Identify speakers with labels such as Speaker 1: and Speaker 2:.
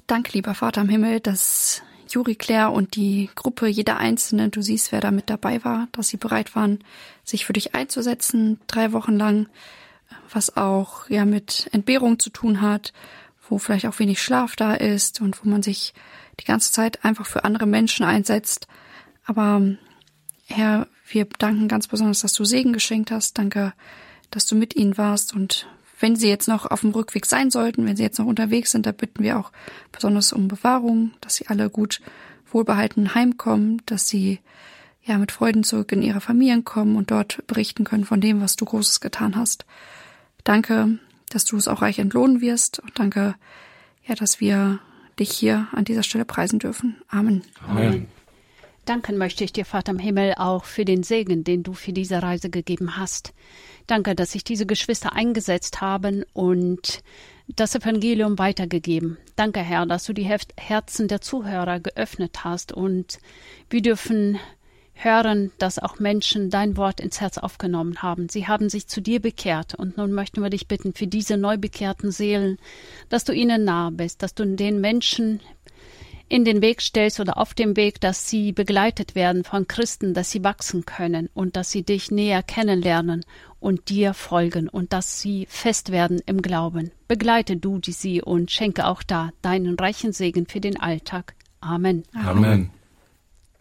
Speaker 1: Danke, lieber Vater im Himmel, dass Juri, Claire und die Gruppe, jeder Einzelne, du siehst, wer da mit dabei war, dass sie bereit waren, sich für dich einzusetzen, 3 Wochen lang, was auch ja mit Entbehrung zu tun hat, wo vielleicht auch wenig Schlaf da ist und wo man sich die ganze Zeit einfach für andere Menschen einsetzt. Aber Herr, wir danken ganz besonders, dass du Segen geschenkt hast. Danke, dass du mit ihnen warst. Und wenn sie jetzt noch auf dem Rückweg sein sollten, wenn sie jetzt noch unterwegs sind, da bitten wir auch besonders um Bewahrung, dass sie alle gut wohlbehalten heimkommen, dass sie ja mit Freuden zurück in ihre Familien kommen und dort berichten können von dem, was du Großes getan hast. Danke, dass du es auch reich entlohnen wirst. Und danke, ja, dass wir dich hier an dieser Stelle preisen dürfen. Amen.
Speaker 2: Amen. Danken möchte ich dir, Vater im Himmel, auch für den Segen, den du für diese Reise gegeben hast. Danke, dass sich diese Geschwister eingesetzt haben und das Evangelium weitergegeben. Danke, Herr, dass du die Herzen der Zuhörer geöffnet hast und wir dürfen hören, dass auch Menschen dein Wort ins Herz aufgenommen haben. Sie haben sich zu dir bekehrt und nun möchten wir dich bitten für diese neu bekehrten Seelen, dass du ihnen nahe bist, dass du den Menschen in den Weg stellst oder auf dem Weg, dass sie begleitet werden von Christen, dass sie wachsen können und dass sie dich näher kennenlernen und dir folgen und dass sie fest werden im Glauben. Begleite du sie und schenke auch da deinen reichen Segen für den Alltag. Amen.
Speaker 3: Amen.